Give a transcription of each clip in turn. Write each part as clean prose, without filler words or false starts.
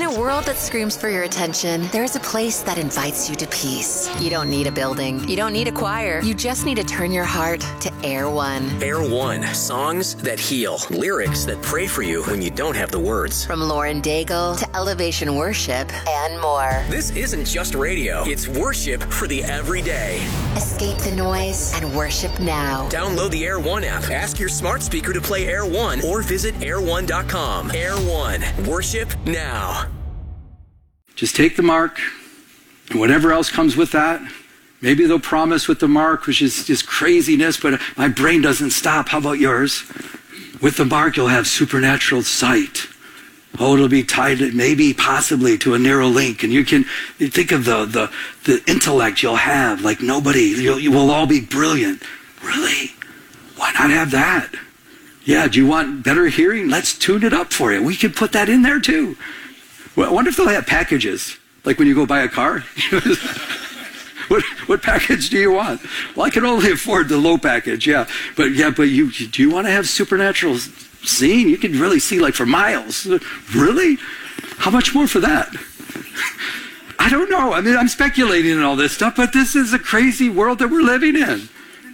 a world that screams for your attention, there's a place that invites you to peace. You don't need a building. You don't need a choir. You just need to turn your heart to Air One. Air One. Songs that heal. Lyrics that pray for you when you don't have the words. From Lauren Daigle to Elevation Worship and more. This isn't just radio. It's worship for the everyday. Escape the noise and worship now. Download the Air One app. Ask your smart speaker to play Air One or visit air1.com. Air One. Worship now. Just take the mark and whatever else comes with that. Maybe they'll promise with the mark, which is just craziness, but my brain doesn't stop. How about yours? With the mark, you'll have supernatural sight. Oh, it'll be tied, maybe, possibly, to a narrow link. And you think of the intellect you'll have, like nobody. You will all be brilliant. Really? Why not have that? Yeah, do you want better hearing? Let's tune it up for you. We can put that in there too. Well, I wonder if they'll have packages, like when you go buy a car. What package do you want? Well, I can only afford the low package, But do you want to have supernatural seeing? You can really see like for miles. Really? How much more for that? I don't know. I mean, I'm speculating on all this stuff, but this is a crazy world that we're living in.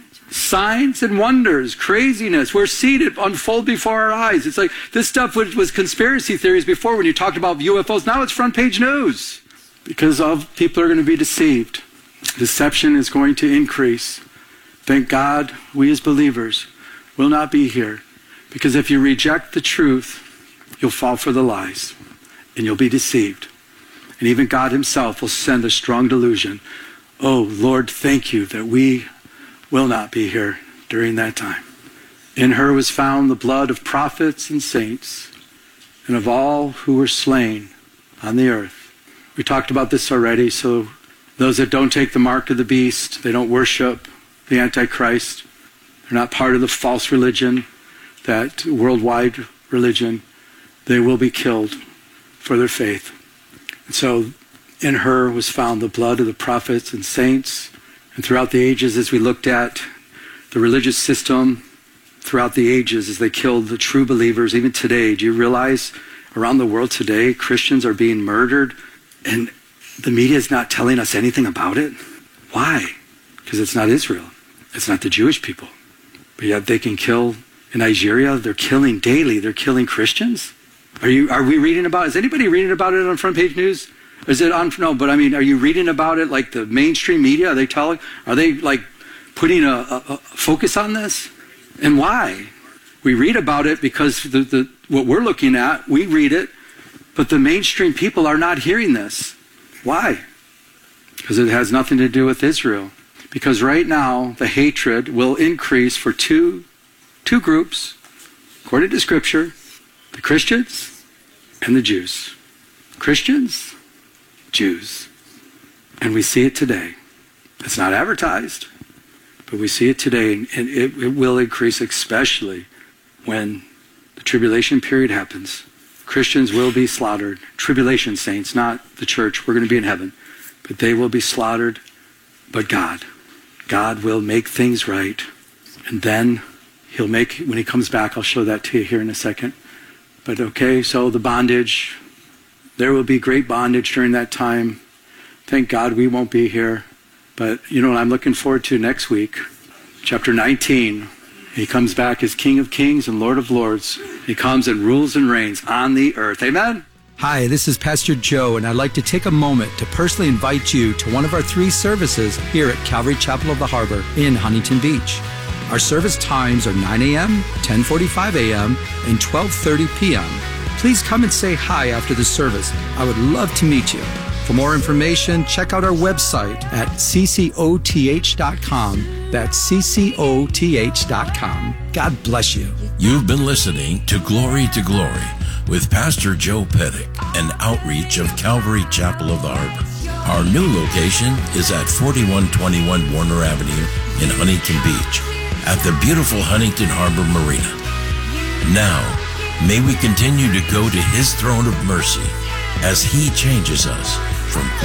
Signs and wonders, craziness. We're seeing it unfold before our eyes. It's like this stuff was conspiracy theories before when you talked about UFOs. Now it's front page news because people are going to be deceived. Deception is going to increase. Thank God we as believers will not be here, because if you reject the truth, you'll fall for the lies and you'll be deceived. And even God himself will send a strong delusion. Oh, Lord, thank you that we will not be here during that time. In her was found the blood of prophets and saints and of all who were slain on the earth. We talked about this already, so those that don't take the mark of the beast, they don't worship the Antichrist, they're not part of the false religion, that worldwide religion, they will be killed for their faith. And so in her was found the blood of the prophets and saints. And throughout the ages, as we looked at the religious system, throughout the ages, as they killed the true believers, even today, do you realize around the world today, Christians are being murdered and the media is not telling us anything about it? Why? Because it's not Israel. It's not the Jewish people. But yet they can kill in Nigeria. They're killing daily. They're killing Christians. Are we reading about it? Is anybody reading about it on front page news? Is it on? No, but I mean, are you reading about it like the mainstream media? Are they like putting a focus on this? And why? We read about it because what we're looking at, we read it, but the mainstream people are not hearing this. Why? Because it has nothing to do with Israel. Because right now, the hatred will increase for two groups, according to Scripture, the Christians and the Jews. Christians, Jews. And we see it today. It's not advertised, but we see it today, and it will increase, especially when the tribulation period happens. Christians will be slaughtered. Tribulation saints, not the church. We're going to be in heaven. But they will be slaughtered. But God will make things right. And then he'll make, when he comes back, I'll show that to you here in a second. But okay, so the bondage, there will be great bondage during that time. Thank God we won't be here. But you know what I'm looking forward to next week? Chapter 19. He comes back as King of Kings and Lord of Lords. He comes and rules and reigns on the earth. Amen? Hi, this is Pastor Joe, and I'd like to take a moment to personally invite you to one of our 3 services here at Calvary Chapel of the Harbor in Huntington Beach. Our service times are 9 a.m., 10:45 a.m., and 12:30 p.m. Please come and say hi after the service. I would love to meet you. For more information, check out our website at ccoth.com. That's ccoth.com. God bless you. You've been listening to Glory with Pastor Joe Pettick, an outreach of Calvary Chapel of the Harbor. Our new location is at 4121 Warner Avenue in Huntington Beach at the beautiful Huntington Harbor Marina. Now, may we continue to go to his throne of mercy as he changes us from